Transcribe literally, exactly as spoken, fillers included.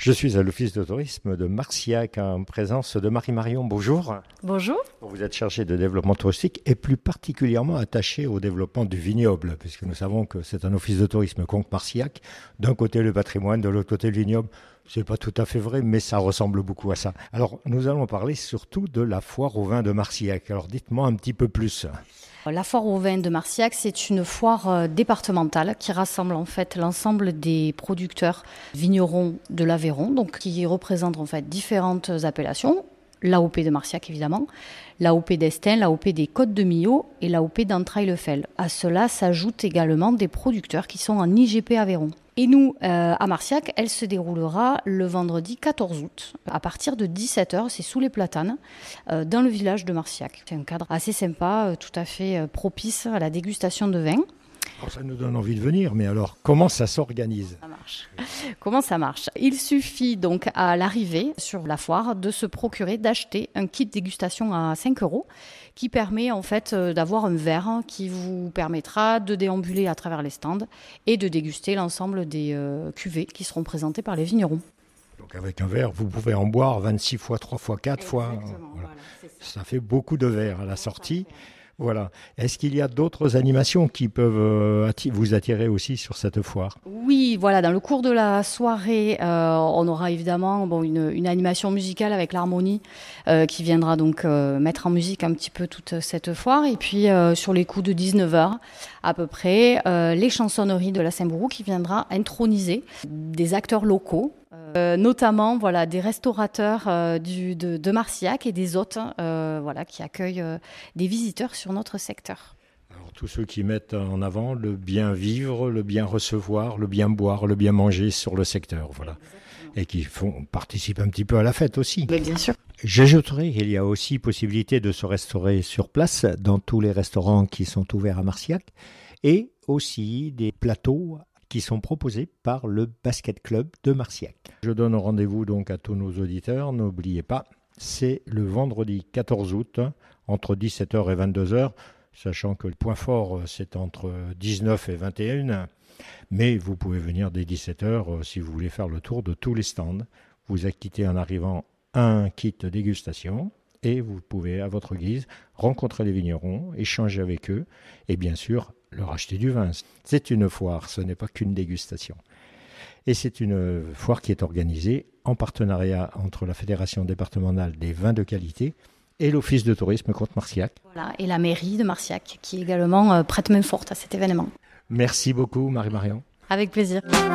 Je suis à l'office de tourisme de Marciac en présence de Marie-Marion. Bonjour. Bonjour. Vous êtes chargée de développement touristique et plus particulièrement attachée au développement du vignoble, puisque nous savons que c'est un office de tourisme Conques-Marciac. D'un côté le patrimoine, de l'autre côté le vignoble. C'est pas tout à fait vrai, mais ça ressemble beaucoup à ça. Alors, nous allons parler surtout de la foire au vin de Marciac. Alors, dites-moi un petit peu plus. La foire au vin de Marciac, c'est une foire départementale qui rassemble en fait l'ensemble des producteurs vignerons de l'Aveyron, donc qui représentent en fait différentes appellations. L'A O P de Marciac évidemment, l'A O P d'Estaing, l'A O P des Côtes de Millau et l'A O P d'Entrailles-le-Fel. À cela s'ajoutent également des producteurs qui sont en I G P Aveyron. Et nous, euh, à Marciac, elle se déroulera le vendredi quatorze août à partir de dix-sept heures, c'est sous les platanes, euh, dans le village de Marciac. C'est un cadre assez sympa, euh, tout à fait euh, propice à la dégustation de vin. Alors ça nous donne envie de venir, mais alors comment ça s'organise ? Ça marche. Comment ça marche ? Il suffit donc à l'arrivée sur la foire de se procurer, d'acheter un kit dégustation à cinq euros qui permet en fait d'avoir un verre qui vous permettra de déambuler à travers les stands et de déguster l'ensemble des euh, cuvées qui seront présentées par les vignerons. Donc avec un verre, vous pouvez en boire vingt-six fois, trois fois, quatre fois. Voilà. Voilà, c'est ça. Ça fait beaucoup de verres à la sortie. Voilà. Est-ce qu'il y a d'autres animations qui peuvent euh, atti- vous attirer aussi sur cette foire ? Oui, voilà, dans le cours de la soirée, euh, on aura évidemment bon, une, une animation musicale avec l'harmonie euh, qui viendra donc euh, mettre en musique un petit peu toute cette foire. Et puis euh, sur les coups de dix-neuf heures à peu près, euh, les chansonneries de la Saint-Bourou qui viendra introniser des acteurs locaux. Euh, notamment voilà, des restaurateurs euh, du, de, de Marciac et des hôtes euh, voilà, qui accueillent euh, des visiteurs sur notre secteur. Alors, tous ceux qui mettent en avant le bien vivre, le bien recevoir, le bien boire, le bien manger sur le secteur, voilà. Et qui font, participent un petit peu à la fête aussi. Mais bien sûr. J'ajouterai qu'il y a aussi possibilité de se restaurer sur place dans tous les restaurants qui sont ouverts à Marciac et aussi des plateaux qui sont proposés par le Basket Club de Marciac. Je donne rendez-vous donc à tous nos auditeurs. N'oubliez pas, c'est le vendredi quatorze août, entre dix-sept heures et vingt-deux heures, sachant que le point fort, c'est entre dix-neuf et vingt et une. Mais vous pouvez venir dès dix-sept heures si vous voulez faire le tour de tous les stands. Vous acquittez en arrivant un kit dégustation et vous pouvez, à votre guise, rencontrer les vignerons, échanger avec eux et bien sûr, leur acheter du vin. C'est une foire, ce n'est pas qu'une dégustation. Et c'est une foire qui est organisée en partenariat entre la Fédération départementale des vins de qualité et l'Office de tourisme Conques-Marciac. Voilà, et la mairie de Marciac qui également euh, prête main forte à cet événement. Merci beaucoup Marie-Marion. Avec plaisir.